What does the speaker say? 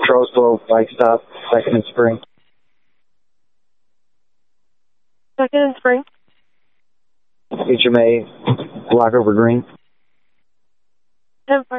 Roseville, bike stop, Second and Spring. Second and Spring. HMA, Block over Green. 10-5.